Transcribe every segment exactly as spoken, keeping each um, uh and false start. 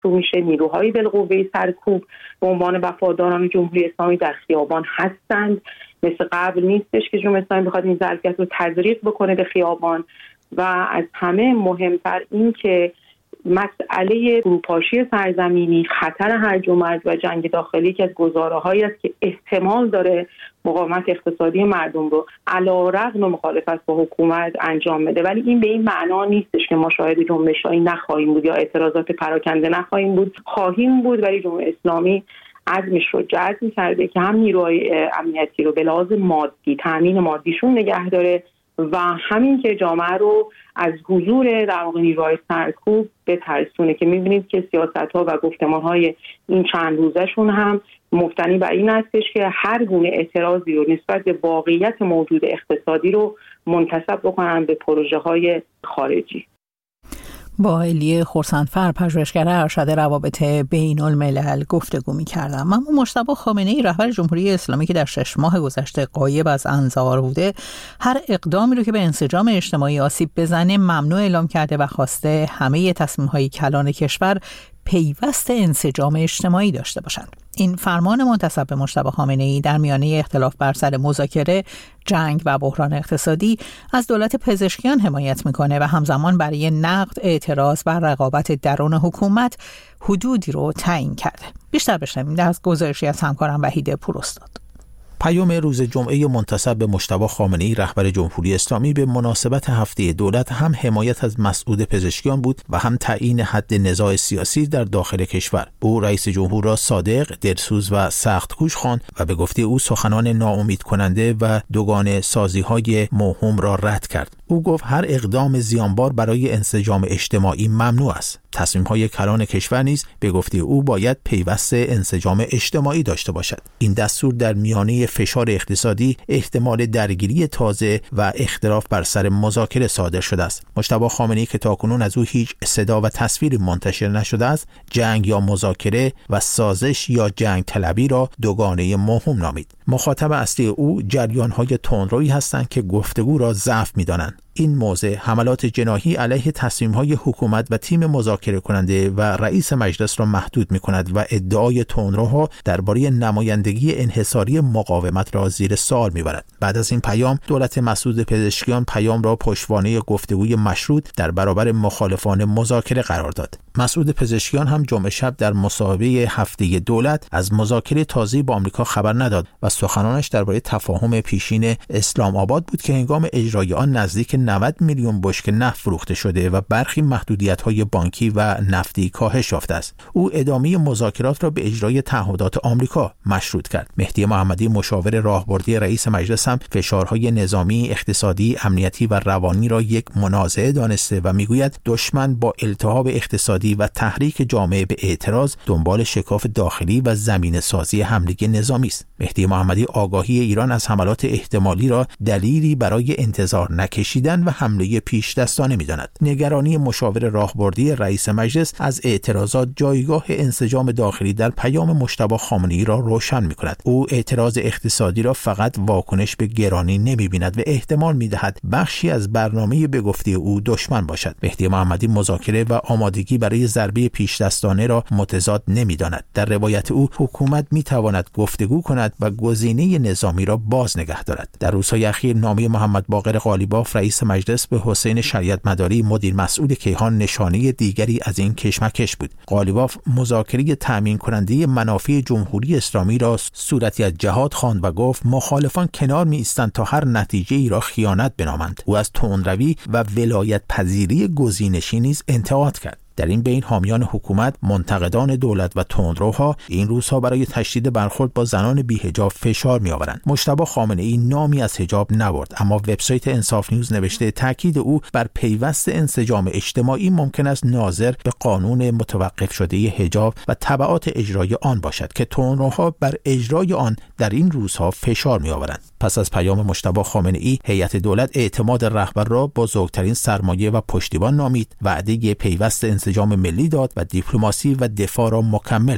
محسوب میشه. نیروهای بالقوه سرکوب به عنوان وفاداران جمهوری اسلامی در خیابان هستند. مثل قبل نیستش که جمهوری اسلامی بخواد این ظرفیت رو تزریق بکنه به خیابان. و از همه مهمتر این که مسئله فروپاشی سرزمینی، خطر هرج و مرج و جنگ داخلی که از گزاره‌هایی است که احتمال داره مقاومت اقتصادی مردم رو علی‌رغم مخالفت با حکومت انجام بده. ولی این به این معنا نیستش که ما شاهد جنبش‌هایی نخواهیم بود یا اعتراضات پراکنده نخواهیم بود. خواهیم بود، ولی جمهوری اسلامی عزمش رو جزم کرده که هم نیروهای امنیتی رو به لحاظ مادی، تامین مادیشون نگه داره و همین که جامعه رو از حضور در واقع نیروهای سرکوب بترسونه، که می‌بینید که سیاست‌ها و گفتمان‌های این چند روزشون هم مبتنی بر این هستش که هر گونه اعتراضی رو نسبت به واقعیت موجود اقتصادی رو منتسب بکنن به پروژه‌های خارجی. با الیه خرسندفر، پژوهشگر ارشد روابط بین الملل گفتگو می‌کردم. اما مجتبی خامنه‌ای رهبر جمهوری اسلامی که در شش ماه گذشته غایب از انظار بوده، هر اقدامی رو که به انسجام اجتماعی آسیب بزنه ممنوع اعلام کرده و خواسته همه تصمیم‌های کلان کشور پیوست انسجام اجتماعی داشته باشند. این فرمان منتسب به مجتبی خامنه‌ای در میانه اختلاف بر سر مذاکره، جنگ و بحران اقتصادی از دولت پزشکیان حمایت میکنه و همزمان برای نقد، اعتراض و رقابت درون حکومت حدودی رو تعیین کرده. بیشتر بشنویم از گزارشی از همکارم وحید پوراستاد. پیام روز جمعه منتسب به مجتبی خامنه‌ای رهبر جمهوری اسلامی به مناسبت هفته دولت هم حمایت از مسعود پزشکیان بود و هم تعیین حد نزاع سیاسی در داخل کشور. او رئیس جمهور را صادق، دلسوز و سخت‌کوش خواند و به گفته او سخنان ناامید کننده و دوگانه سازی‌های موهوم را رد کرد. او گفت هر اقدام زیانبار برای انسجام اجتماعی ممنوع است. تصمیم‌های کلان کشور نیز به گفته او باید پیوست انسجام اجتماعی داشته باشد. این دستور در میانه فشار اقتصادی، احتمال درگیری تازه و اختلاف بر سر مذاکره صادر شده است. مجتبی خامنه‌ای که تاکنون از او هیچ صدا و تصویری منتشر نشده است، جنگ یا مذاکره و سازش یا جنگ طلبی را دوگانه موهوم نامید. مخاطب اصلی او جریان‌های تندرویی هستند که گفتگو را ضعف می‌دانند. این موضع حملات جناحی علیه تصمیم‌های حکومت و تیم مذاکره کننده و رئیس مجلس را محدود می‌کند و ادعای تندروها درباره نمایندگی انحصاری مقاومت را زیر سوال می‌برد. بعد از این پیام، دولت مسعود پزشکیان پیام را پشتوانه گفتگوی مشروط در برابر مخالفان مذاکره قرار داد. مسعود پزشکیان هم جمعه شب در مصاحبه هفته دولت از مذاکره تازه با آمریکا خبر نداد و سخنانش درباره تفاهم پیشین اسلام آباد بود که هنگام اجرای آن نزدیک نود میلیون بشکه نفت فروخته شده و برخی محدودیت‌های بانکی و نفتی کاهش یافته است. او ادامه مذاکرات را به اجرای تعهدات آمریکا مشروط کرد. مهدی محمدی مشاور راهبردی رئیس مجلس هم فشارهای نظامی، اقتصادی، امنیتی و روانی را یک منازعه دانسته و میگوید دشمن با التهاب اقتصادی و تحریک جامعه به اعتراض دنبال شکاف داخلی و زمینه‌سازی حمله نظامی است. مهدی محمدی آگاهی ایران از حملات احتمالی را دلیلی برای انتظار نکشیدن و حمله پیش دستانه می‌داند. نگرانی مشاور راهبردی رئیس مجلس از اعتراضات جایگاه انسجام داخلی در پیام مجتبی خامنه‌ای را روشن می‌کند. او اعتراض اقتصادی را فقط واکنش به گرانی نمی‌بیند و احتمال می‌دهد بخشی از برنامه به گفته او دشمن باشد. مهدی محمدی مذاکره و آمادگی برای ضربه پیش دستانه را متضاد نمی‌داند. در روایت او حکومت می‌تواند گفتگو کند و گزینه نظامی را باز نگه دارد. در روزهای اخیر نامه محمد باقر قالیباف رئیس مجلس به حسین شریعت مداری مدیر مسئول کیهان نشانه دیگری از این کشمکش بود. قالیباف مذاکره تامین کننده منافع جمهوری اسلامی را صورتی از جهاد خواند و گفت مخالفان کنار می ایستند تا هر نتیجه ای را خیانت بنامند. او از تندروی و ولایت پذیری گزینشی نیز انتقاد کرد. در این بین حامیان حکومت، منتقدان دولت و تندروها این روزها برای تشدید برخورد با زنان بی‌حجاب فشار می‌آورند. مجتبی خامنه‌ای نامی از حجاب نبرد، اما وبسایت انصاف نیوز نوشته تاکید او بر پیوست انسجام اجتماعی ممکن است ناظر به قانون متوقف شده حجاب و تبعات اجرای آن باشد که تندروها بر اجرای آن در این روزها فشار می‌آورند. پس از پیام مجتبی خامنه‌ای، هیئت دولت اعتماد رهبر را بزرگترین سرمایه و پشتیبان نامید، وعده پیوست انسجام ملی داد و دیپلماسی و دفاع را مکمل خواند.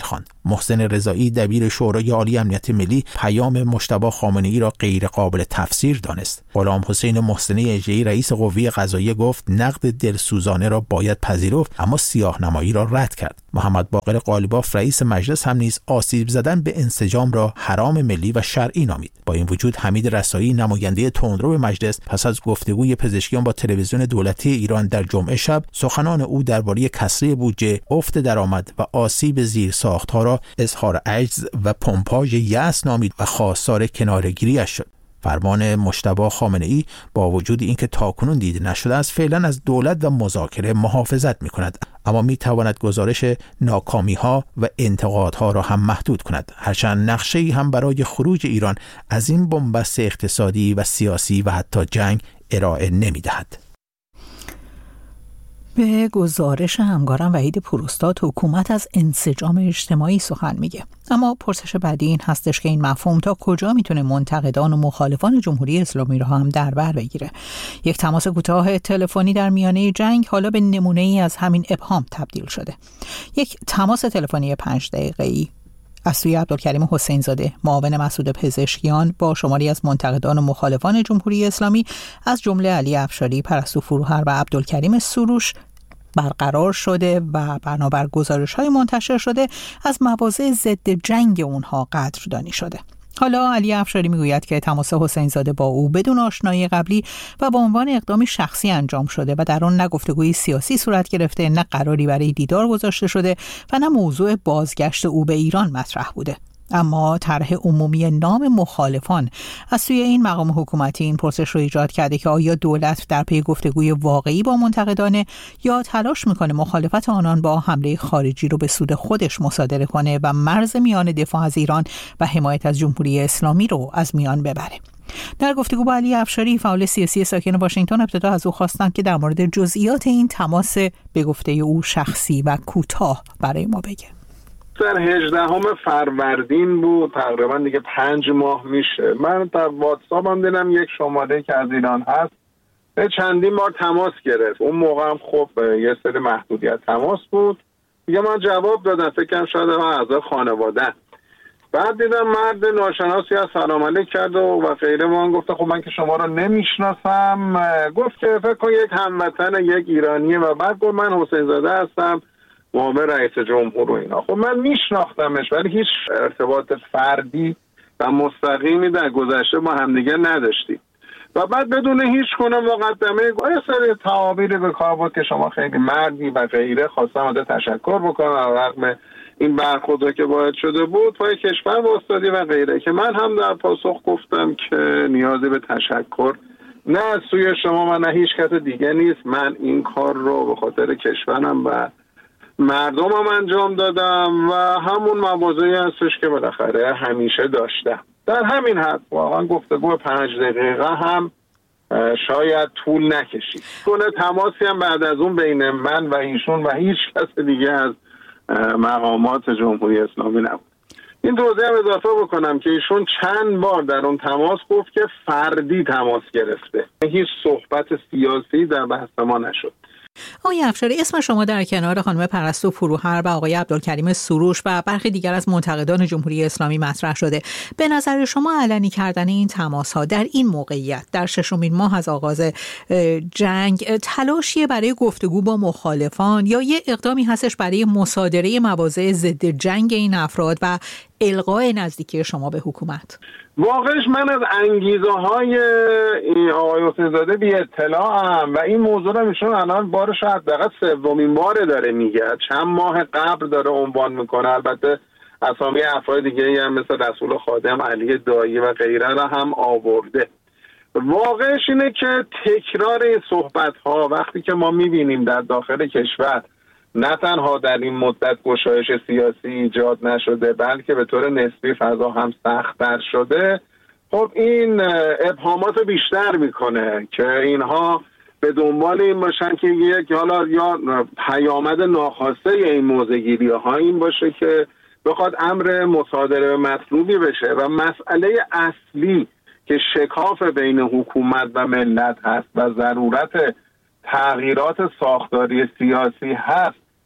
محسن رضایی دبیر شورای عالی امنیت ملی پیام مجتبی خامنه‌ای را غیر قابل تفسیر دانست. غلام حسین محسنی اژه‌ای رئیس قوه قضاییه گفت نقد دلسوزانه را باید پذیرفت اما سیاه‌نمایی را رد کرد. محمد باقر قالیباف رئیس مجلس هم نیز آسیب زدن به انسجام را حرام ملی و شرعی نامید. با این وجود حمید رسایی نماینده تندرو مجلس پس از گفتگوی پزشکیان با تلویزیون دولتی ایران در جمعه شب سخنان او درباره کسری بودجه، افت درآمد و آسیب زیرساخت‌ها را اظهار عجز و پمپاژ یأس نامید و خواستار کناره‌گیری‌اش شد. فرمان مجتبی خامنه‌ای با وجود اینکه تاکنون دیده نشده است فعلا از دولت و مذاکره محافظت می‌کند، اما می‌تواند گزارش ناکامی‌ها و انتقادها را هم محدود کند، هرچند نقشه‌ای هم برای خروج ایران از این بنبست اقتصادی و سیاسی و حتی جنگ ارائه نمی‌دهد. به گزارش همکارم وحید پوراستاد حکومت از انسجام اجتماعی سخن میگه، اما پرسش بعدی این هستش که این مفهوم تا کجا میتونه منتقدان و مخالفان جمهوری اسلامی رو هم در بر بگیره. یک تماس کوتاه تلفنی در میانه جنگ حالا به نمونه‌ای از همین ابهام تبدیل شده. یک تماس تلفنی پنج دقیقه‌ای از سوی عبدالکریم حسین زاده معاون مسعود پزشکیان با شماری از منتقدان و مخالفان جمهوری اسلامی از جمله علی افشاری، پرستو فروهر و عبدالکریم سروش برقرار شده و بنابر گزارش‌های منتشر شده از مواضع ضد جنگ اونها قدردانی شده. حالا علی افشاری میگوید که تماس حسین زاده با او بدون آشنایی قبلی و با عنوان اقدامی شخصی انجام شده و در آن نه گفتگوی سیاسی صورت گرفته، نه قراری برای دیدار گذاشته شده و نه موضوع بازگشت او به ایران مطرح بوده. اما طرح عمومی نام مخالفان از سوی این مقام حکومتی این پرسش رو ایجاد کرده که آیا دولت در پی گفتگوی واقعی با منتقدانه یا تلاش میکنه مخالفت آنان با حمله خارجی رو به سود خودش مصادره کنه و مرز میان دفاع از ایران و حمایت از جمهوری اسلامی رو از میان ببره. در گفتگو با علی افشاری فعال سیاسی ساکن واشنگتن ابتدا از او خواستند که در مورد جزئیات این تماس به گفته او شخصی و کوتاه برای ما بگه. در هجدهم فروردین بود، تقریبا دیگه پنج ماه میشه. من در واتساپ هم دیدم یک شماره که از ایران هست به چندین بار تماس گرفت. اون موقع هم خب یه سری محدودیت تماس بود دیگه. من جواب دادم، فکرم شاید اعضای خانواده. بعد دیدم مرد ناشناسی از سلام علیک کرد و و غیره. من گفت خب من که شما رو نمیشناسم. گفت که فکر کن یک هموطن یک ایرانیه و بعد گفت من حسین زاده هستم، معاون رئیس جمهور و اینا. خب من میشناختمش ولی هیچ ارتباط فردی و مستقیمی در گذشته با همدیگه نداشتیم و بعد بدون هیچ گونه مقدمه یه سری تعابیری به کار بود که شما خیلی مردی و غیره. خواستم ازت تشکر بکنم رغم این برخوردی که باید شده بود پای کشور واسطادی و غیره، که من هم در پاسخ گفتم که نیازی به تشکر نه از سوی شما و نه هیچ کس دیگه نیست. من این کار رو به خاطر کشورم و مردمم انجام دادم و همون مواضعی هستش که بالاخره همیشه داشتم. در همین حد واقعا گفتگو پنج دقیقه هم شاید طول نکشید. کنه تماسی هم بعد از اون بین من و ایشون و هیچ کس دیگه از مقامات جمهوری اسلامی نبود. این توضیح هم اضافه بکنم که ایشون چند بار در اون تماس گفت که فردی تماس گرفته، هیچ صحبت سیاسی در بحث ما نشد. آقای افشاری، اسم شما در کنار خانم پرستو فروهر و آقای عبدالکریم سروش و برخی دیگر از منتقدان جمهوری اسلامی مطرح شده. به نظر شما علنی کردن این تماس‌ها در این موقعیت در ششمین ماه از آغاز جنگ تلاشیه برای گفتگو با مخالفان یا یه اقدامی هستش برای مصادره مواضع ضد جنگ این افراد و الغای نزدیکی شما به حکومت؟ واقعش من از انگیزه های آقای حسین زاده بی اطلاعم و این موضوع رو میشون الان بار شاید دقیقا سومین باره داره میگه. چند ماه قبل داره عنوان میکنه. البته اسامی افراد دیگه هم مثل رسول خادم، علی دایی و غیره را هم آورده. واقعش اینه که تکرار این صحبت ها وقتی که ما میبینیم در داخل کشور نه تنها در این مدت گشایش سیاسی ایجاد نشده بلکه به طور نسبی فضا هم سخت‌تر شده، خب این ابهامات بیشتر میکنه که اینها به دنبال این باشن که یک حالا یا پیامد ناخواسته این موضع‌گیری ها این باشه که بخواد امر مصادره مطلوبی بشه و مسئله اصلی که شکاف بین حکومت و ملت هست و ضرورت تغییرات ساختاری سیاسی هست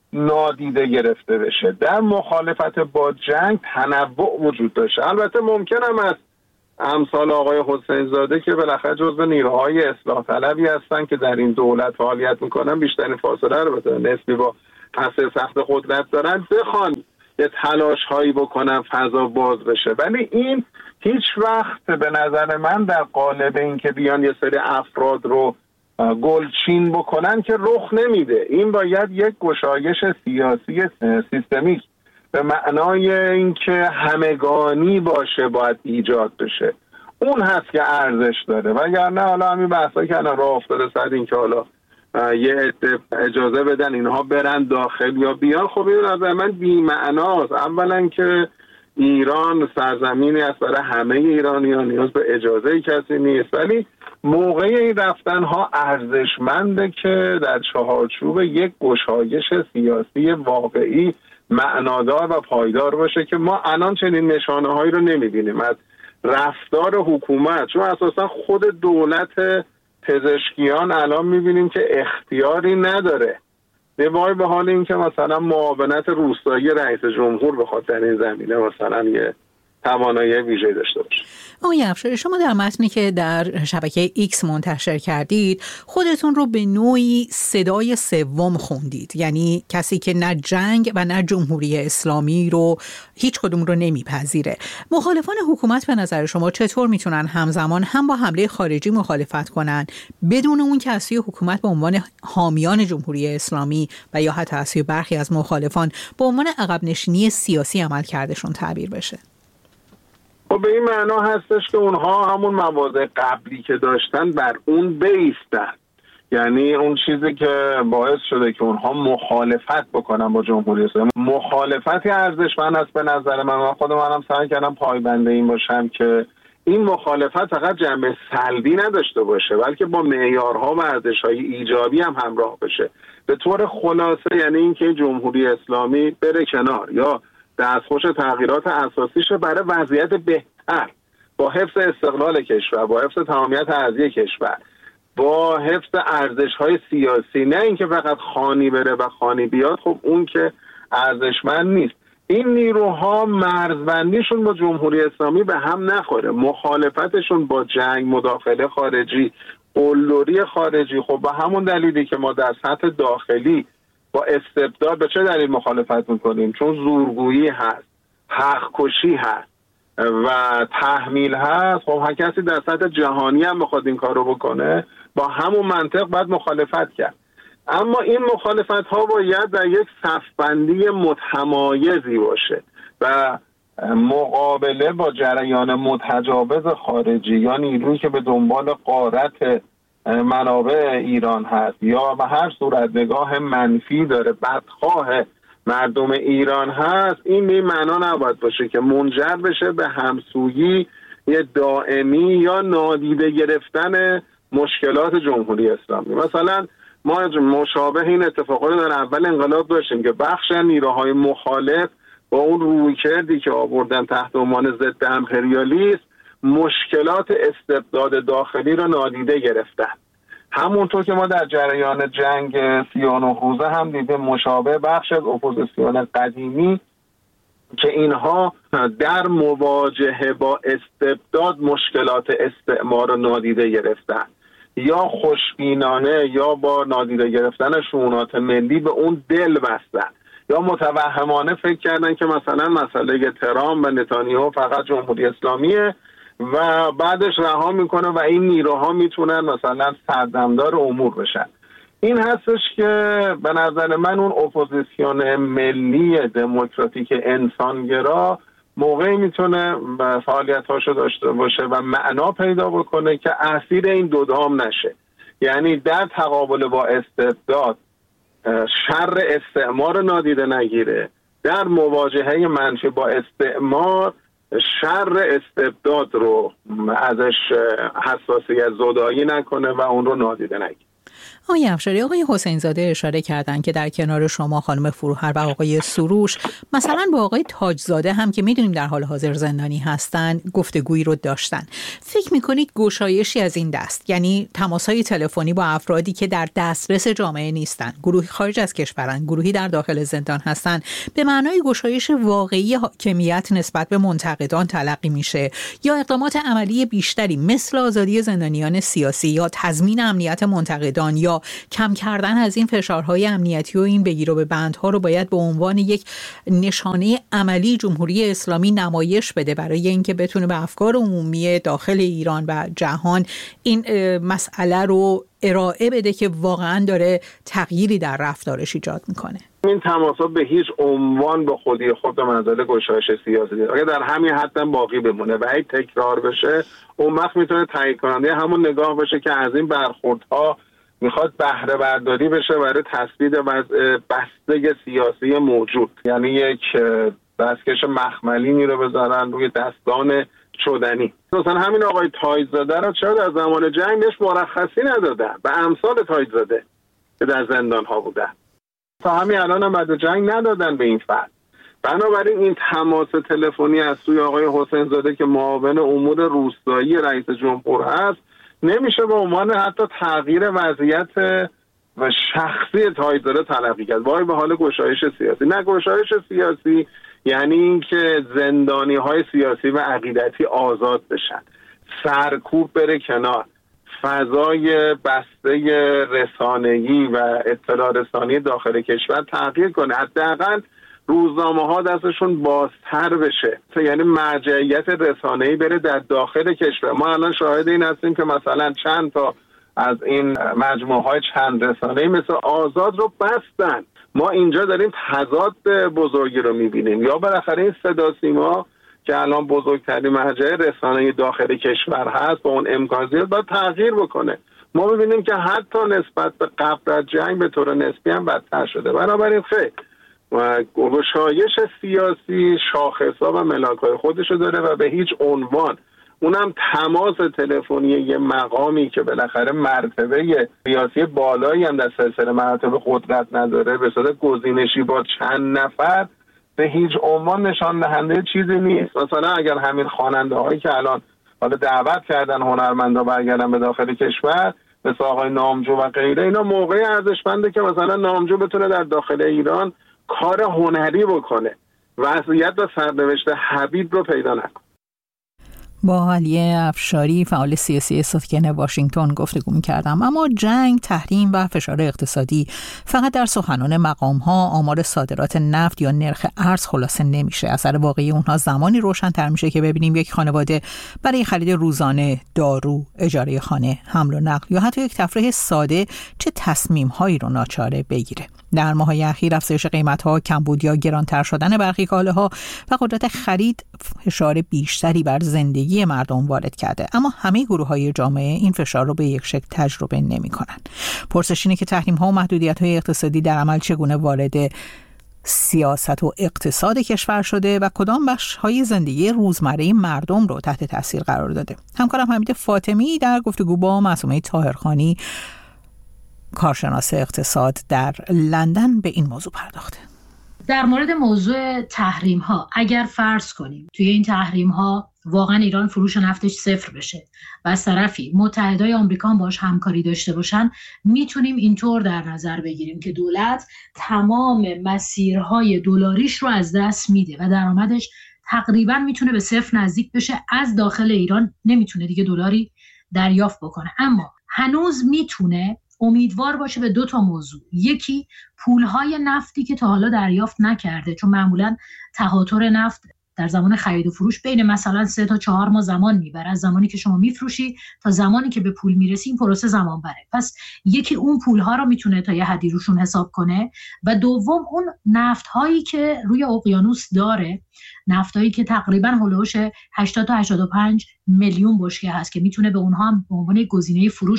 نادیده گرفته بشه. در مخالفت با جنگ تنوع وجود داشته. البته ممکن هم است امثال آقای حسین زاده که بالاخره جزو نیروهای اصلاح طلبی هستن که در این دولت فعالیت میکنن، بیشترین فاصله رو به نسبی با عصر سخت قدرت دارن، بخوان یه تلاش هایی بکنن فضا باز بشه. ولی این هیچ وقت به نظر من در قالب این که بیان یه سری افراد رو گلچین بکنن که رخ نمیده. این باید یک گشایش سیاسی سیستمیک به معنای اینکه همگانی باشه باید ایجاد بشه. اون هست که ارزش داره. وگرنه حالا همین بحثایی که الان راه افتاده سر این که حالا یه عده اجازه بدن اینها برن داخل یا بیان، خب این از من بی معناست. اولا که ایران سرزمینی است برای همه ایرانیان، نیاز به اجازه کسی نیست، ولی موقع این رفتن ها ارزشمنده که در چهارچوب یک گشایش سیاسی واقعی معنادار و پایدار باشه که ما الان چنین نشانه هایی رو نمیبینیم از رفتار حکومت. چون اساسا خود دولت پزشکیان الان میبینیم که اختیاری نداره، به وای به حال این که مثلا معاونت روستایی رئیس جمهور بخواد در این زمینه مثلا یه توانایی ویژه داشته باشه. آقای افشاری، شما در متنی که در شبکه ایکس منتشر کردید خودتون رو به نوعی صدای سوم خوندید، یعنی کسی که نه جنگ و نه جمهوری اسلامی رو هیچ کدوم رو نمیپذیره. مخالفان حکومت به نظر شما چطور میتونن همزمان هم با حمله خارجی مخالفت کنن بدون اون که از سوی حکومت به عنوان حامیان جمهوری اسلامی و یا حتی از سوی برخی از مخالفان به عنوان عقب نشینی سیاسی عمل کردشون تعبیر بشه؟ خب به این معنا هستش که اونها همون مواضع قبلی که داشتن بر اون بیستن، یعنی اون چیزی که باعث شده که اونها مخالفت بکنن با جمهوری اسلامی، مخالفتی ارزشمند است به نظر من. من خود منم سعی کردم پایبند این باشم که این مخالفت فقط جنبه سلبی نداشته باشه، بلکه با معیارها و ارزش‌های ایجابی هم همراه بشه. به طور خلاصه یعنی اینکه جمهوری اسلامی بره کنار یا دستخوش تغییرات اساسیش برای وضعیت بهتر، با حفظ استقلال کشور، با حفظ تمامیت ارضی کشور، با حفظ ارزش‌های سیاسی، نه اینکه فقط خانی بره و خانی بیاد. خب اون که ارزشمند نیست. این نیروها مرزبندیشون با جمهوری اسلامی به هم نخوره، مخالفتشون با جنگ، مداخله خارجی، قلدری خارجی، خب به همون دلیلی که ما در سطح داخلی با استبداد به چه دلیل مخالفت میکنیم؟ چون زورگویی هست، حق کشی هست و تحمیل هست. خب هر کسی در سطح جهانی هم بخواد این کار رو بکنه با همون منطق باید مخالفت کرد. اما این مخالفت ها باید در یک صفبندی متمایزی باشه و مقابله با جریان متجاوز خارجی یا نیرویی که به دنبال غارت منابع ایران هست یا به هر صورت نگاه منفی داره، بدخواه مردم ایران هست، این به معنا نباید باشه که منجر بشه به همسویی یه دائمی یا نادیده گرفتن مشکلات جمهوری اسلامی. مثلا ما مشابه این اتفاقات در اول انقلاب داشتیم که بخش نیروهای مخالف با اون رویکردی که آوردن تحت عنوان ضد امپریالیسم مشکلات استبداد داخلی را نادیده گرفتن. همونطور که ما در جریان جنگ سی و نه روزه هم دیدیم مشابه بخش از اپوزیسیون قدیمی که اینها در مواجهه با استبداد مشکلات استعمار را نادیده گرفتن، یا خوشبینانه یا با نادیده گرفتن شؤونات ملی به اون دل بستن، یا متوهمانه فکر کردن که مثلا مسئله ترامپ و نتانیاهو فقط جمهوری اسلامیه و بعدش رها میکنه و این نیروها میتونن مثلا سردمدار امور بشن. این هستش که به نظر من اون اپوزیسیون ملی دموکراتیک انسانگرا موقعی میتونه فعالیتاشو داشته باشه و معنا پیدا بکنه که اسیر این دودام نشه، یعنی در تقابل با استبداد شر استعمار نادیده نگیره، در مواجهه منفی با استعمار شر استبداد رو ازش حساسیت زدایی نکنه و اون رو نادیده نگیره. آقای افشاری، آقای حسین زاده اشاره کردن که در کنار شما خانم فروهر و آقای سروش مثلا با آقای تاجزاده هم که میدونیم در حال حاضر زندانی هستن گفتگویی رو داشتن. فکر میکنید گشایشی از این دست، یعنی تماس‌های تلفنی با افرادی که در دسترس جامعه نیستن، گروهی خارج از کشورن، گروهی در داخل زندان هستن، به معنای گشایش واقعی حاکمیت نسبت به منتقدان تلقی میشه، یا اقدامات عملی بیشتری مثل آزادی زندانیان سیاسی یا تضمین امنیت منتقدان یا کم کردن از این فشارهای امنیتی و این بگیر و به بندها رو باید به عنوان یک نشانه عملی جمهوری اسلامی نمایش بده برای اینکه بتونه به افکار عمومی داخل ایران و جهان این مسئله رو ارائه بده که واقعا داره تغییری در رفتارش ایجاد میکنه؟ این تماسا به هیچ عنوان به خودی خود به منزله گشایش سیاسی نیست. اگه در همین حد باقی بمونه و هی تکرار بشه، اون وقت میتونه تایید کننده همون نگاه باشه که از این برخوردها میخواد بهره برداری بشه برای تثبیت وضع بسته سیاسی موجود، یعنی یک دستکش مخملینی رو بذارن روی دستان شدنی. مثلا همین آقای تاجزاده رو چرا در زمان جنگ بهش مرخصی ندادن و امثال تاجزاده که در زندان ها بودن تا همین الان هم بعد جنگ ندادن به این فرد. بنابراین این تماس تلفنی از سوی آقای حسین زاده که معاون امور روستایی رئیس جمهور هست نمیشه به عنوان حتی تغییر وضعیت و شخصی تاجزاده تلقی کرد. وای به حال گشایش سیاسی. نه، گشایش سیاسی یعنی اینکه زندانی های سیاسی و عقیدتی آزاد بشن، سرکوب بره کنار، فضای بسته رسانه‌ای و اطلاع رسانی داخل کشور تغییر کنه، حداقل روزنامه ها دستشون بازتر بشه، یعنی مرجعیت رسانه‌ای بره در داخل کشور. ما الان شاهد این هستیم که مثلا چند تا از این مجموعه های چند رسانه‌ای مثل آزاد رو بستن. ما اینجا داریم تضاد بزرگی رو میبینیم. یا بالاخره این صدا سیما که الان بزرگترین مرجع رسانه‌ای داخل کشور هست با اون امکانات باید تغییر بکنه. ما میبینیم که حتی نسبت به قبل از جنگ به طور نسبی هم بدتر شده. بنابراین خیلی و گشایش سیاسی شاخص‌ها و ملاک‌های خودشو داره و به هیچ عنوان اونم تماس تلفنی یه مقامی که بالاخره مرتبه سیاسی بالایی هم در سلسله مراتب قدرت نداره به صورت گزینشی با چند نفر به هیچ عنوان نشان دهنده چیزی نیست. مثلا اگر همین خواننده هایی که الان حالا دعوت کردن هنرمندا برگردن به داخل کشور مثل آقای نامجو و غیره، اینا موقعی ارزشمنده که مثلا نامجو بتونه در داخل ایران کار هنری بکنه، وضعیت و سرنوشت حبیب رو پیدا نکنه. با علی افشاری فعال سیاسی سکن واشنگتن گفتگو می‌کردم. اما جنگ، تحریم و فشار اقتصادی فقط در سخنان مقام‌ها، آمار صادرات نفت یا نرخ ارز خلاصه نمیشه. اثر واقعی اونها زمانی روشن‌تر میشه که ببینیم یک خانواده برای خرید روزانه دارو، اجاره خانه، حمل و نقل یا حتی یک تفریح ساده چه تصمیم‌هایی رو ناچاره بگیره. در ماه‌های اخیر افزایش قیمت‌ها، کمبود یا گرانتر شدن برخی کالاها و قدرت خرید فشار بیشتری بر زندگی مردم وارد کرده، اما همه گروه‌های جامعه این فشار رو به یک شکل تجربه نمی‌کنند. پرسش اینه که تحریم‌ها و محدودیت‌های اقتصادی در عمل چگونه وارد سیاست و اقتصاد کشور شده و کدام بخش‌های زندگی روزمره مردم رو تحت تاثیر قرار داده. همکارم حمید فاطمی در گفتگو با معصومه طاهرخانی، کارشناس اقتصاد در لندن، به این موضوع پرداخته. در مورد موضوع تحریم ها، اگر فرض کنیم توی این تحریم ها واقعا ایران فروش نفتش صفر بشه و از طرفی متحدای آمریکا باش همکاری داشته باشن، میتونیم اینطور در نظر بگیریم که دولت تمام مسیرهای دلاریش رو از دست میده و درآمدش تقریبا میتونه به صفر نزدیک بشه. از داخل ایران نمیتونه دیگه دلاری دریافت بکنه، اما هنوز میتونه امیدوار باشه به دو تا موضوع. یکی پولهای نفتی که تا حالا دریافت نکرده، چون معمولا تهاتر نفت در زمان خرید و فروش بین مثلا سه تا چهار ماه زمان میبره، از زمانی که شما میفروشی تا زمانی که به پول میرسی این پروسه زمان بره. پس یکی اون پولها رو میتونه تا یه حدی روشون حساب کنه و دوم اون نفتهایی که روی اقیانوس داره، نفتایی که تقریبا هولوش هشتاد تا هشتاد و پنج میلیون بشکه هست که میتونه به اونها هم به عنوان گزینه فروش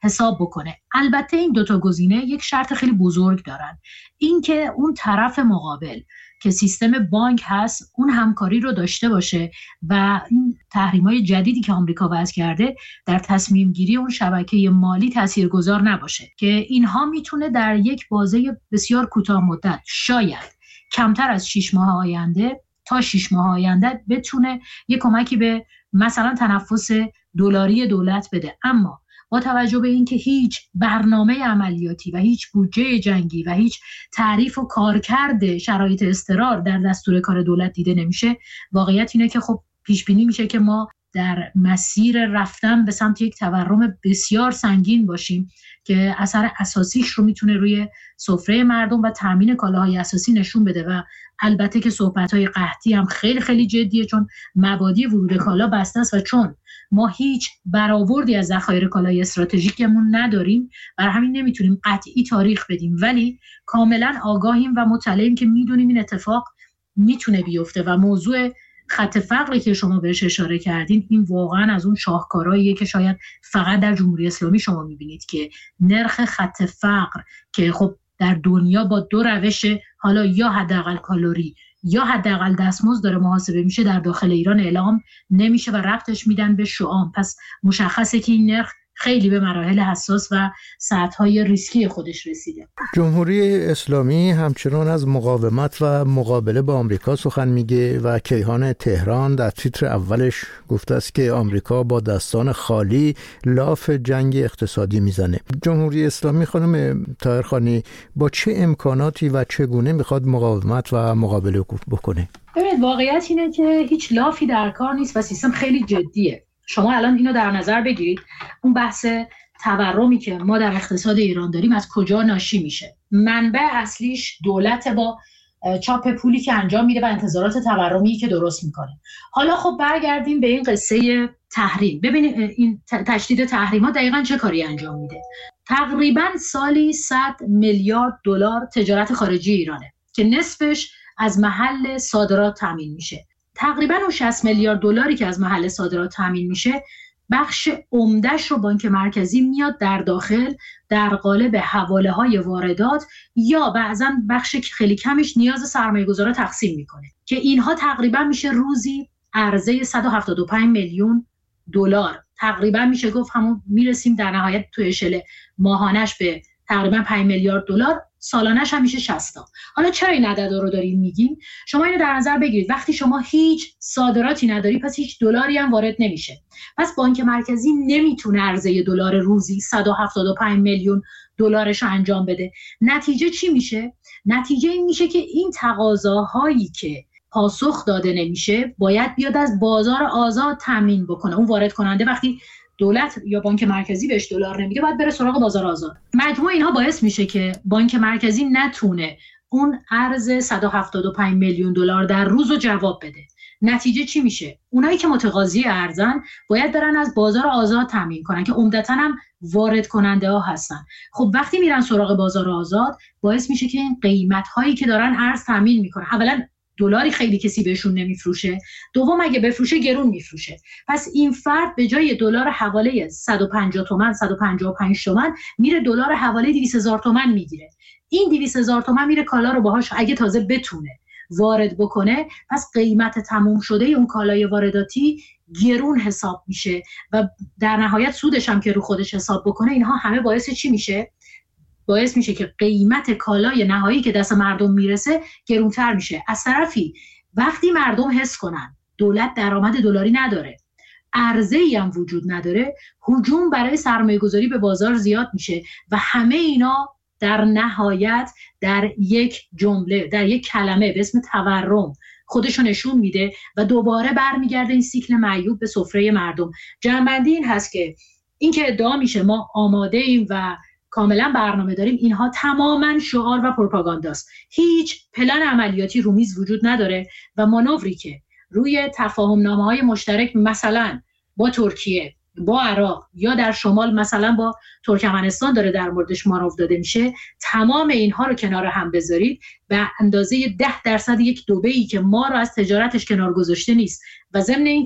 حساب بکنه. البته این دوتا گزینه یک شرط خیلی بزرگ دارن، اینکه اون طرف مقابل که سیستم بانک هست اون همکاری رو داشته باشه و این تحریم‌های جدیدی که آمریکا وضع کرده در تصمیم گیری اون شبکه مالی تاثیرگذار نباشه، که اینها میتونه در یک بازه بسیار کوتاه مدت، شاید کمتر از شش ماه آینده تا شش ماه آینده، بتونه یک کمکی به مثلا تنفس دلاری دولت بده. اما با توجه به اینکه هیچ برنامه عملیاتی و هیچ بودجه جنگی و هیچ تعریف و کارکرد شرایط اضطرار در دستور کار دولت دیده نمیشه، واقعیت اینه که خب پیش بینی میشه که ما در مسیر رفتن به سمت یک تورم بسیار سنگین باشیم که اثر اساسیش رو میتونه روی سفره مردم و تامین کالاهای اساسی نشون بده. و البته که صحبت‌های قحطی هم خیلی خیلی جدیه، چون مبادی ورود کالا بسته است و چون ما هیچ برآوردی از ذخایر کالای استراتژیکمون نداریم، برای همین نمیتونیم قطعی تاریخ بدیم، ولی کاملا آگاهیم و مطلعیم که میدونیم این اتفاق میتونه بیفته. و موضوع خط فقری که شما بهش اشاره کردین، این واقعا از اون شاهکارهاییه که شاید فقط در جمهوری اسلامی شما میبینید که نرخ خط فقر که خب در دنیا با دو روش، حالا یا حداقل کالری یا حداقل دستمزد داره محاسبه میشه، در داخل ایران اعلام نمیشه و ربطش میدن به شعام. پس مشخصه که این نرخ خیلی به مراحل حساس و سطح‌های ریسکی خودش رسیده. جمهوری اسلامی همچنان از مقاومت و مقابله با آمریکا سخن میگه و کیهان تهران در تیتر اولش گفته است که آمریکا با دستان خالی لاف جنگ اقتصادی میزنه. جمهوری اسلامی خانم طاهرخانی با چه امکاناتی و چگونه میخواد مقاومت و مقابله بکنه؟ ببینید واقعیت اینه که هیچ لافی در کار نیست و سیستم خیلی جدیه. شما الان اینو در نظر بگیرید، اون بحث تورمی که ما در اقتصاد ایران داریم از کجا ناشی میشه؟ منبع اصلیش دولت با چاپ پولی که انجام میده و انتظارات تورمی که درست میکنه. حالا خب برگردیم به این قصه تحریم. ببینید این تشدید تحریم ها دقیقاً چه کاری انجام میده. تقریباً سالی صد میلیارد دلار تجارت خارجی ایرانه که نصفش از محل صادرات تامین میشه. تقریباً اون شصت میلیارد دلاری که از محل صادرات تامین میشه، بخش عمده‌اش رو بانک مرکزی میاد در داخل در قالب حواله‌های واردات یا بعضاً بخش خیلی کمش نیاز سرمایه‌گذارا تقسیم میکنه که اینها تقریباً میشه روزی عرضه صد و هفتاد و پنج میلیون دلار. تقریباً میشه گفت همون میرسیم در نهایت تو اشل ماهانش به تقریباً پنج میلیارد دلار، سالانش هم میشه شصت تا. حالا چرا این عددا رو داریم میگیم؟ شما اینو در نظر بگیرید، وقتی شما هیچ صادراتی نداری پس هیچ دلاری هم وارد نمیشه. پس بانک مرکزی نمیتونه عرضه دلار روزی صد و هفتاد و پنج میلیون دلارش رو انجام بده. نتیجه چی میشه؟ نتیجه این میشه که این تقاضاهایی که پاسخ داده نمیشه باید بیاد از بازار آزاد تامین بکنه. اون وارد کننده وقتی دولت یا بانک مرکزی بهش دلار نمیده باید بره سراغ بازار آزاد. مجموع اینها باعث میشه که بانک مرکزی نتونه اون عرض صد و هفتاد و پنج میلیون دلار در روز رو جواب بده. نتیجه چی میشه؟ اونایی که متقاضی ارزن باید برن از بازار آزاد تامین کنن که عمدتاً هم وارد کننده ها هستن. خب وقتی میرن سراغ بازار آزاد باعث میشه که این قیمت هایی که دارن ارز تامین میکنن، اولا دلاری خیلی کسی بهشون نمیفروشه، دوم اگه بفروشه گرون میفروشه. پس این فرد به جای دلار حواله صد و پنجاه تومان صد و پنجاه و پنج تومان میره دلار حواله دویست هزار تومان میگیره. این دویست هزار تومان میره کالا رو باهاش اگه تازه بتونه وارد بکنه، پس قیمت تموم شده اون کالای وارداتی گرون حساب میشه و در نهایت سودش هم که رو خودش حساب بکنه. اینها همه باعث چی میشه؟ باعث میشه که قیمت کالای نهایی که دست مردم میرسه گرونتر میشه. از طرفی وقتی مردم حس کنن دولت درآمد دلاری نداره، عرضه‌ای هم وجود نداره، هجوم برای سرمایه‌گذاری به بازار زیاد میشه و همه اینا در نهایت در یک جمله، در یک کلمه به اسم تورم خودشو نشون میده و دوباره برمیگرده این سیکل معیوب به سفره مردم. جنبندی این هست که این که ادعا میشه ما آماده ایم و کاملا برنامه داریم، اینها تماما شعار و پروپاگانداست. هیچ پلن عملیاتی رو میز وجود نداره و مانوری که روی تفاهم نامه‌های مشترک مثلا با ترکیه، با عراق یا در شمال مثلا با ترکمنستان داره در موردش مانور داده میشه، تمام اینها رو کنار هم بذارید به اندازه ده درصد یک دبی‌ای که ما رو از تجارتش کنار گذاشته نیست و ضمن این که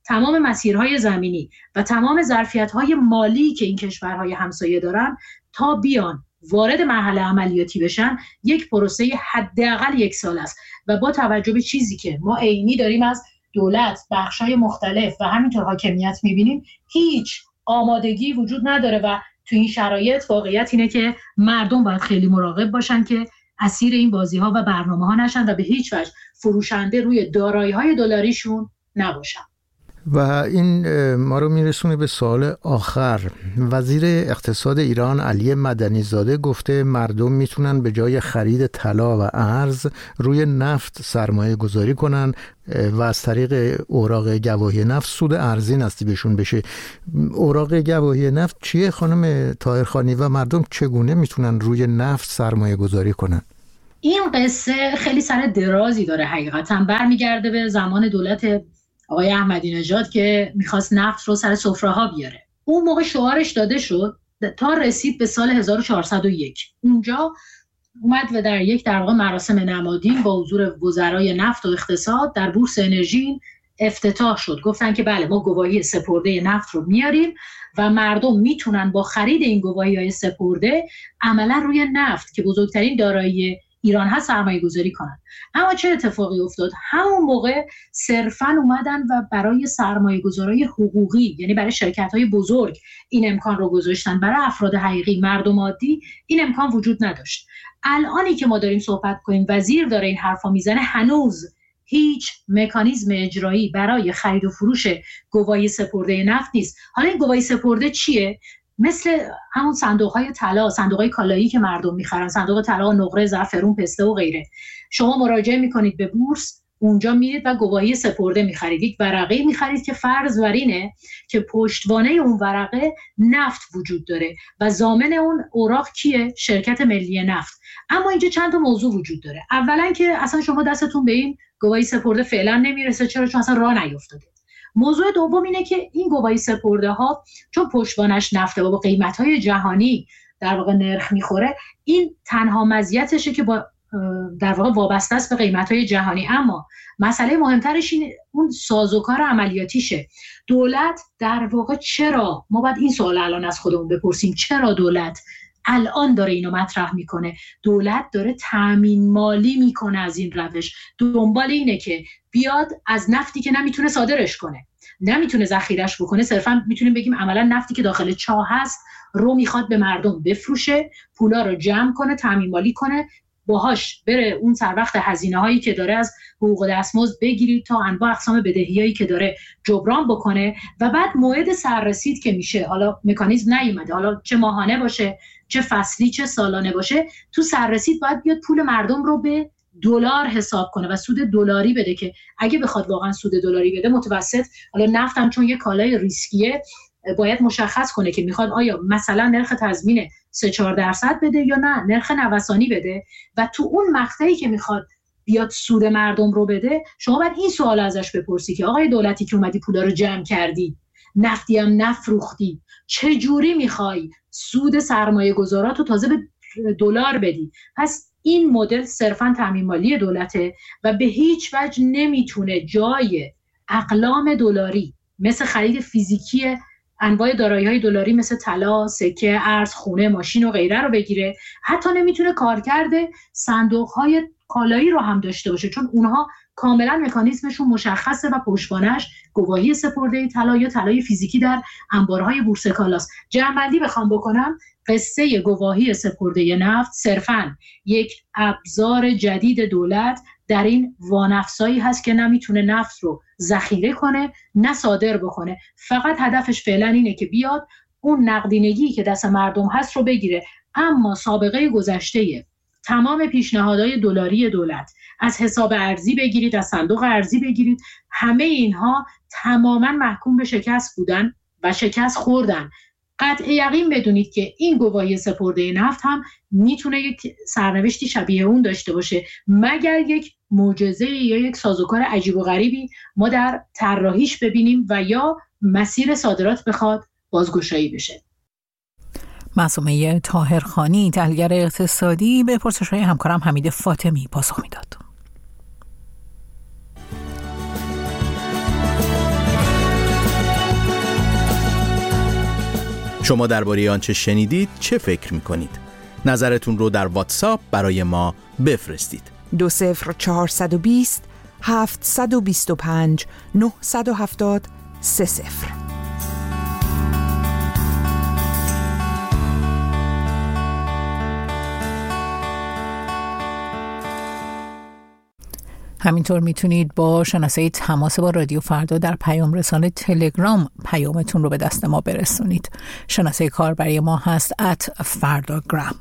تمام مسیرهای زمینی و تمام ظرفیت‌های مالی که این کشورهای همسایه دارن تا بیان وارد مرحله عملیاتی بشن یک پروسه حداقل یک سال است و با توجه به چیزی که ما عینی داریم از دولت، بخش‌های مختلف و همینطور حاکمیت می‌بینیم، هیچ آمادگی وجود نداره و تو این شرایط واقعیت اینه که مردم باید خیلی مراقب باشن که اسیر این بازی‌ها و برنامه‌ها نشن و به هیچ وجه فروشنده روی دارایی‌های دلاریشون نباشن. و این ما رو میرسونه به سوال آخر. وزیر اقتصاد ایران علی مدنی زاده گفته مردم میتونن به جای خرید طلا و ارز روی نفت سرمایه گذاری کنن و از طریق اوراق گواهی نفت سود ارزی نصیبشون بشه. اوراق گواهی نفت چیه خانم طاهرخانی و مردم چگونه میتونن روی نفت سرمایه گذاری کنن؟ این قصه خیلی سر درازی داره، حقیقتا برمیگرده به زمان دولت آقای احمدی نژاد که میخواست نفت رو سر سفره ها بیاره. اون موقع شعارش داده شد تا رسید به سال هزار و چهارصد و یک. اونجا اومد و در یک در واقع مراسم نمادین با حضور وزرای نفت و اقتصاد در بورس انرژی افتتاح شد. گفتن که بله ما گواهی سپرده نفت رو میاریم و مردم میتونن با خرید این گواهی‌های سپرده عملا روی نفت که بزرگترین دارایی ایران هست سرمایه گذاری کنن. اما چه اتفاقی افتاد؟ همون موقع صرفاً اومدن و برای سرمایه گذارای حقوقی، یعنی برای شرکت های بزرگ این امکان رو گذاشتن، برای افراد حقیقی، مردم عادی این امکان وجود نداشت. الانی که ما داریم صحبت کنیم وزیر داره این حرفا میزنه، هنوز هیچ مکانیزم اجرایی برای خرید و فروش گواهی سپرده نفت نیست. حالا این گواهی سپرده چیه؟ مثل همون صندوق‌های طلا، صندوق‌های کالایی که مردم می‌خرن، صندوق طلا، نقره، زعفرون، پسته و غیره. شما مراجعه می‌کنید به بورس، اونجا میرید و گواهی سپرده می‌خرید. یک ورقه می‌خرید که فرض بر اینه که پشتوانه اون ورقه نفت وجود داره و ضامن اون اوراق کیه؟ شرکت ملی نفت. اما اینجا چند تا موضوع وجود داره. اولا که اصلا شما دستتون به این گواهی سپرده فعلا نمیرسه. چرا؟ چون اصلا راه نیفتاده. موضوع دوم اینه که این گواهی سپرده ها چون پشتوانش نفته و با قیمت‌های جهانی در واقع نرخ میخوره، این تنها مزیتشه که با در واقع وابسته است به قیمت‌های جهانی. اما مسئله مهمترش این اون سازوکار عملیاتیشه. دولت در واقع چرا، ما باید این سوال الان از خودمون بپرسیم، چرا دولت الان داره اینو مطرح میکنه؟ دولت داره تامین مالی میکنه از این روش. دنبال اینه که بیاد از نفتی که نمیتونه صادرش کنه، نمیتونه ذخیره‌اش بکنه، صرفا میتونیم بگیم عملا نفتی که داخل چاه هست رو میخواد به مردم بفروشه، پولا رو جمع کنه، تامین مالی کنه، باهاش بره اون سر وقت هزینه هایی که داره از حقوق دستمزد بگیرید تا انواع اقسام بدهیایی که داره جبران بکنه و بعد موعد سررسید که میشه، حالا مکانیزم نیومده، حالا چه ماهانه باشه چه فصلی چه سالانه باشه، تو سررسید باید بیاد پول مردم رو به دلار حساب کنه و سود دلاری بده که اگه بخواد واقعا سود دلاری بده متوسط، حالا نفت هم چون یه کالای ریسکیه باید مشخص کنه که میخواد آیا مثلا نرخ تضمین سه چهار درصد بده یا نه نرخ نوسانی بده و تو اون مقطعی که میخواد بیاد سود مردم رو بده شما باید این سوال ازش بپرسی که آقای دولتی که اومدی پولا رو جمع کردی، نفتی هم نفروختی، چه جوری میخوای سود سرمایه گذارات رو تازه به دلار بدی؟ پس این مدل صرفاً تامین مالی دولته و به هیچ وجه نمیتونه جای اقلام دلاری مثل خرید فیزیکی انواع دارایی‌های دلاری مثل طلا، سکه، ارز، خونه، ماشین و غیره رو بگیره. حتی نمیتونه کارکرد صندوق‌های کالایی رو هم داشته باشه چون اونها کاملا مکانیزمشون مشخصه و پشتوانش گواهی سپرده طلا یا طلای فیزیکی در انبارهای بورس کالاست. جمع‌بندی بخوام بکنم، قصه گواهی سپرده نفت صرفاً یک ابزار جدید دولت در این وانفسایی هست که نمیتونه نفت رو ذخیره کنه نه صادر بکنه. فقط هدفش فعلا اینه که بیاد اون نقدینگی که دست مردم هست رو بگیره. اما سابقه گذشته تمام پیشنهادهای دلاری دولت، از حساب ارزی بگیرید، از صندوق ارزی بگیرید، همه اینها تماما محکوم به شکست بودن و شکست خوردن. قطع یقین بدونید که این گواهی سپرده نفت هم میتونه یک سرنوشتی شبیه اون داشته باشه مگر یک معجزه یا یک سازوکار عجیب و غریبی ما در طراحیش ببینیم و یا مسیر صادرات بخواد بازگشایی بشه. معصومه طاهرخانی، تحلیلگر اقتصادی، به پرسش‌های همکارم حمید فاطمی پاسخ میداد. شما درباره آنچه شنیدید چه فکر می‌کنید؟ نظرتون رو در واتساپ برای ما بفرستید. دو صفر چهارصد و بیست هفتصد و بیست و پنج نهصد و هفتاد سه صفر. همینطور میتونید با شناسه تماس با رادیو فردا در پیام رسانه تلگرام پیامتون رو به دست ما برسونید. شناسه کاربری ما هست ات فرداگرام.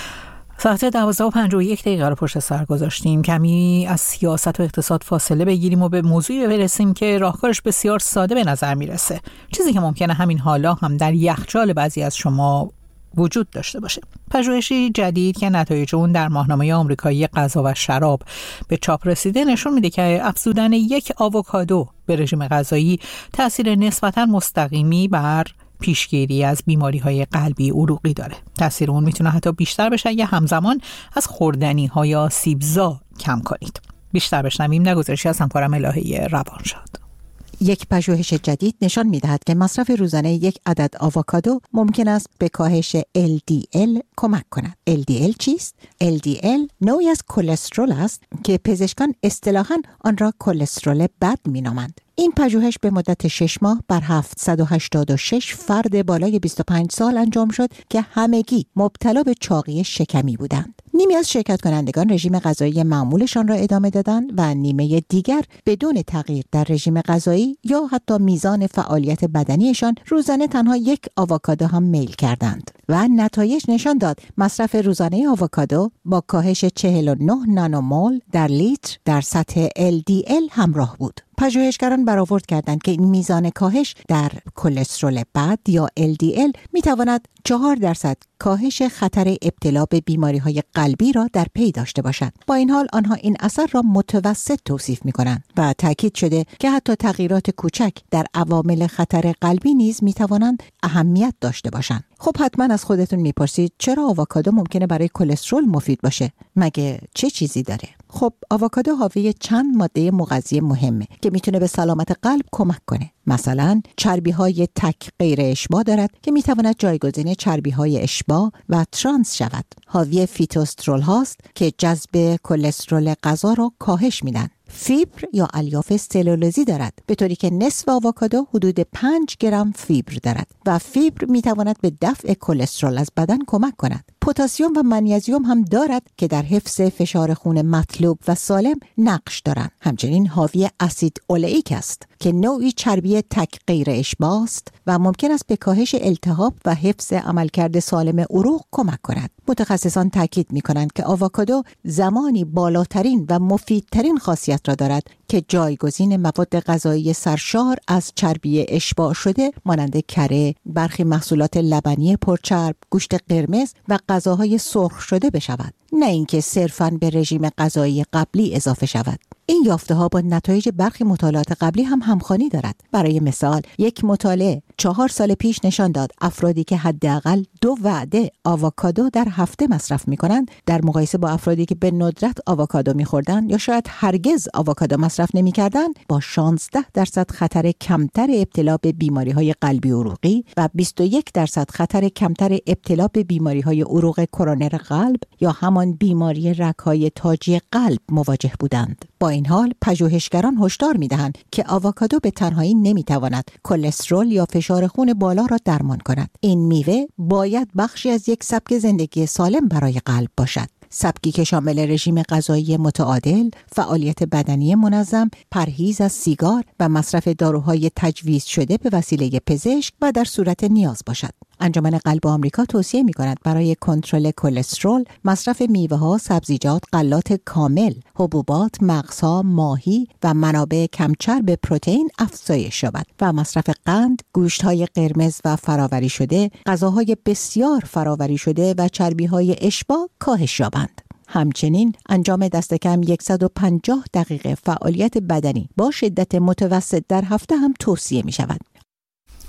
ساعت دوازده و پنجاه و یک دقیقه رو پشت سر گذاشتیم. کمی از سیاست و اقتصاد فاصله بگیریم و به موضوعی برسیم که راهکارش بسیار ساده به نظر میرسه، چیزی که ممکنه همین حالا هم در یخچال بعضی از شما وجود داشته باشه. پژوهشی جدید که نتایج اون در ماهنامه آمریکایی غذا و شراب به چاپ رسیده نشون میده که افزودن یک آووکادو به رژیم غذایی تأثیر نسبتاً مستقیمی بر پیشگیری از بیماری‌های قلبی عروقی داره. تأثیر اون میتونه حتی بیشتر بشه یا همزمان از خوردنی‌ها یا سیبزا کم کنید. بیشتر بشنویم در گزارشی از همکارم الهه روانشاد. یک پژوهش جدید نشان می‌دهد که مصرف روزانه یک عدد آووکادو ممکن است به کاهش ال دی ال کمک کند. ال دی ال چیست؟ ال دی ال نوعی از کلسترول است که پزشکان اصطلاحاً آن را کلسترول بد می‌نامند. این پژوهش به مدت شش ماه بر هفتصد و هشتاد و شش فرد بالای بیست و پنج سال انجام شد که همگی مبتلا به چاقی شکمی بودند. نیمی از شرکت کنندگان رژیم غذایی معمولشان را ادامه دادند و نیمه دیگر بدون تغییر در رژیم غذایی یا حتی میزان فعالیت بدنیشان روزانه تنها یک آووکادو هم میل کردند و نتایج نشان داد مصرف روزانه آووکادو با کاهش چهل و نه نانومول در لیتر در سطح ال دی ال همراه بود. پژوهشگران برآورد کردند که این میزان کاهش در کلسترول بد یا ال دی ال میتواند چهار درصد کاهش خطر ابتلا به بیماری‌های قلبی را در پی داشته باشد. با این حال آنها این اثر را متوسط توصیف می‌کنند و تاکید شده که حتی تغییرات کوچک در عوامل خطر قلبی نیز میتوانند اهمیت داشته باشند. خب حتما از خودتون میپرسید چرا آووکادو ممکنه برای کلسترول مفید باشه؟ مگه چه چیزی داره؟ خب آووکادو حاوی چند ماده مغذی مهمه که میتونه به سلامت قلب کمک کنه. مثلا چربی های تک غیر اشباع دارد که میتواند جایگزین چربی های اشباع و ترانس شود. حاوی فیتوسترول هاست که جذب کلسترول غذا را کاهش میدن. فیبر یا الیاف سلولوزی دارد، به طوری که نصف آووکادو حدود پنج گرم فیبر دارد و فیبر میتواند به دفع کلسترول از بدن کمک کند. پتاسیم و منیزیم هم دارد که در حفظ فشار خون مطلوب و سالم نقش دارند. همچنین حاوی اسید اولئیک است که نوعی چربی تک غیر اشباع است و ممکن است به کاهش التهاب و حفظ عملکرد سالم عروق کمک کند. متخصصان تاکید می‌کنند که آووکادو زمانی بالاترین و مفیدترین خاصیت را دارد که جایگزین مواد غذایی سرشار از چربی اشباع شده مانند کره، برخی محصولات لبنی پرچرب، گوشت قرمز و غذاهای سرخ شده بشود، نه اینکه صرفاً به رژیم غذایی قبلی اضافه شود. این یافته‌ها با نتایج برخی مطالعات قبلی هم همخوانی دارد. برای مثال، یک مطالعه چهار سال پیش نشان داد افرادی که حداقل دو وعده آووکادو در هفته مصرف می‌کنند در مقایسه با افرادی که به ندرت آووکادو می‌خوردند یا شاید هرگز آووکادو مصرف نمی‌کردند با شانزده درصد خطر کمتر ابتلا به بیماری‌های قلبی عروقی و بیست و یک درصد خطر کمتر ابتلا به بیماری‌های عروق کرونر قلب یا همان بیماری رگ‌های تاجی قلب مواجه بودند. با این حال پژوهشگران هشدار می‌دهند که آووکادو به تنهایی نمی‌تواند کلسترول یا فشار خون بالا را درمان کند. این میوه باید بخشی از یک سبک زندگی سالم برای قلب باشد. سبکی که شامل رژیم غذایی متعادل، فعالیت بدنی منظم، پرهیز از سیگار و مصرف داروهای تجویز شده به وسیله پزشک و در صورت نیاز باشد. انجمن قلب آمریکا توصیه می‌کند برای کنترل کلسترول مصرف میوه‌ها، سبزیجات، غلات کامل، حبوبات، مغزها، ماهی و منابع کمچرب پروتئین افزایش یابد و مصرف قند، گوشت‌های قرمز و فراوری شده، غذاهای بسیار فراوری شده و چربی‌های اشباع کاهش یابند. همچنین انجام دست کم صد و پنجاه دقیقه فعالیت بدنی با شدت متوسط در هفته هم توصیه می شود.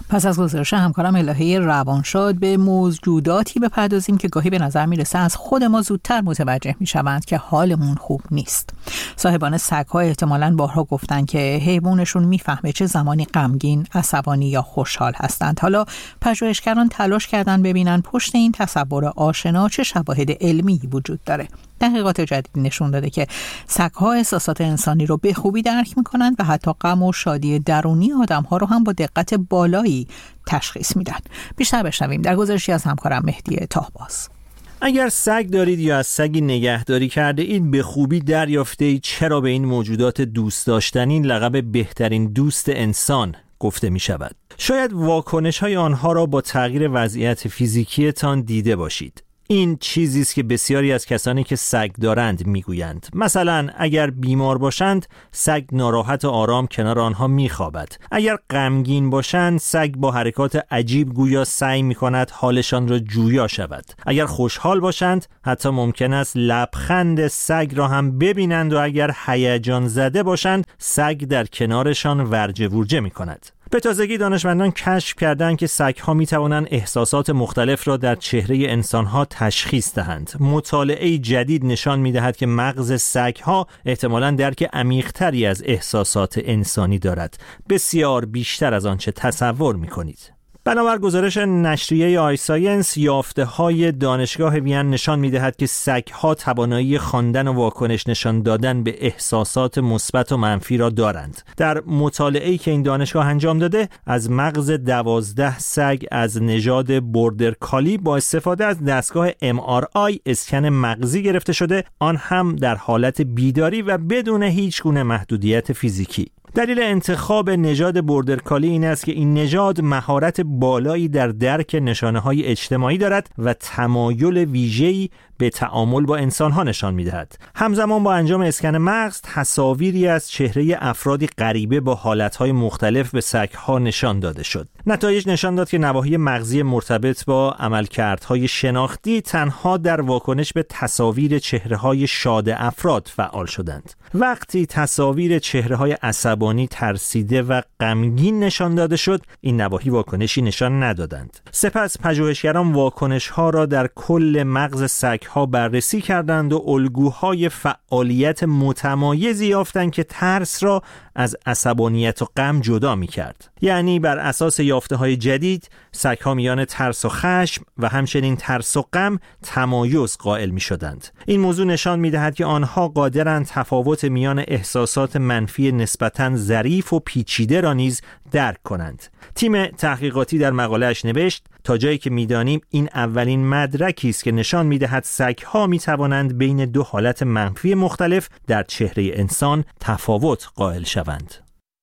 پس از گزارش همکارم الهه روانشاد به موجوداتی بپردازیم که گاهی به نظر میرسه از خود ما زودتر متوجه میشوند که حالمون خوب نیست. صاحبان سگ‌ها احتمالاً بارها گفتن که حیوانشون میفهمه چه زمانی غمگین، عصبانی یا خوشحال هستند. حالا پژوهشگران تلاش کردن ببینن پشت این تصور آشنا چه شواهد علمی وجود داره. تحقیقات جدید نشون داده که سگ‌ها احساسات انسانی رو به خوبی درک میکنن و حتی غم و شادی درونی آدم‌ها رو هم با دقت بالایی تشخیص میدن. بیشتر بشنویم در گزارشی از همکارم مهدی طاهباز. اگر سگ دارید یا از سگی نگهداری کرده اید، به خوبی دریافته اید چرا به این موجودات دوست داشتنی لقب بهترین دوست انسان گفته می شود. شاید واکنش های آنها را با تغییر وضعیت فیزیکیتان دیده باشید. این چیزی است که بسیاری از کسانی که سگ دارند میگویند. مثلا اگر بیمار باشند، سگ ناراحت و آرام کنار آنها میخوابد. اگر غمگین باشند، سگ با حرکات عجیب گویا سعی میکند حالشان را جویا شود. اگر خوشحال باشند، حتی ممکن است لبخند سگ را هم ببینند و اگر هیجان زده باشند، سگ در کنارشان ورجه ورجه میکند. به تازگی دانشمندان کشف کردند که سگ‌ها می‌توانند احساسات مختلف را در چهره انسان‌ها تشخیص دهند. مطالعه جدید نشان می‌دهد که مغز سگ‌ها احتمالاً درک عمیق‌تری از احساسات انسانی دارد، بسیار بیشتر از آنچه تصور می‌کنید. بنابر گزارش نشریه آی ساینس، یافته‌های دانشگاه وین نشان می‌دهد که سگ‌ها توانایی خواندن و واکنش نشان دادن به احساسات مثبت و منفی را دارند. در مطالعه‌ای که این دانشگاه انجام داده، از مغز دوازده سگ از نژاد بوردر کالی با استفاده از دستگاه ام آر آی اسکن مغزی گرفته شده، آن هم در حالت بیداری و بدون هیچ گونه محدودیت فیزیکی. دلیل انتخاب نژاد بوردر کالی این است که این نژاد مهارت بالایی در درک نشانه‌های اجتماعی دارد و تمایل ویژه‌ای به تعامل با انسان‌ها نشان می‌دهد. همزمان با انجام اسکن مغز، تصاویری از چهره افرادی غریبه با حالت‌های مختلف به سگ‌ها نشان داده شد. نتایج نشان داد که نواحی مغزی مرتبط با عملکردهای شناختی تنها در واکنش به تصاویر چهره‌های شاد افراد فعال شدند. وقتی تصاویر چهره‌های عصبانی، ترسیده و غمگین نشان داده شد، این نواحی واکنشی نشان ندادند. سپس پژوهشگران واکنش‌ها را در کل مغز سگ‌ها بررسی کردند و الگوهای فعالیت متمایزی یافتند که ترس را از عصبانیت و غم جدا می‌کرد. یعنی بر اساس یافته‌های جدید، سگ‌ها میان ترس و خشم و همچنین ترس و غم تمایز قائل می‌شدند. این موضوع نشان می‌دهد که آنها قادرند تفاوت میان احساسات منفی نسبتاً ظریف و پیچیده را نیز درک کنند. تیم تحقیقاتی در مقاله‌اش نوشت: تا جایی که می‌دانیم این اولین مدرکی است که نشان می‌دهد سگ‌ها می‌توانند بین دو حالت منفی مختلف در چهره انسان تفاوت قائل شوند.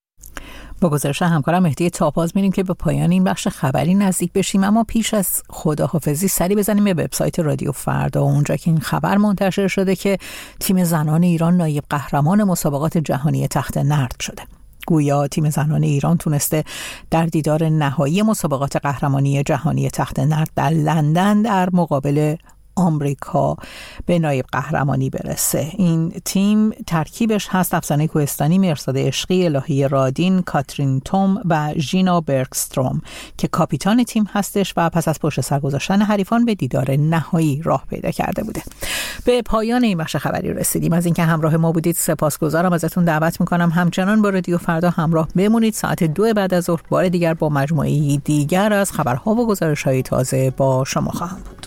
با گزارش همکارم مهدی طاهباز می‌ریم که به پایان این بخش خبری نزدیک بشیم، اما پیش از خداحافظی سری بزنیم به وبسایت رادیو فردا، اونجا که این خبر منتشر شده که تیم زنان ایران نایب قهرمان مسابقات جهانی تخت نرد شده. گویا تیم زنان ایران تونسته در دیدار نهایی مسابقات قهرمانی جهانی تخت نرد در لندن در مقابل آمریکا به نایب قهرمانی برسه. این تیم ترکیبش هست افسانه کوهستانی مرساد عشقی، الهه رادین، کاترین توم و ژینا برگستروم که کاپیتان تیم هستش و پس از پشت سر گذاشتن حریفان به دیدار نهایی راه پیدا کرده بوده. به پایان این بخش خبری رسیدیم. از اینکه همراه ما بودید سپاسگزارم. ازتون دعوت میکنم همچنان با رادیو فردا همراه بمونید. ساعت دو بعد از ظهر بار دیگر با مجموعه دیگر از خبرها و گزارش‌های تازه با شما خواهم بود.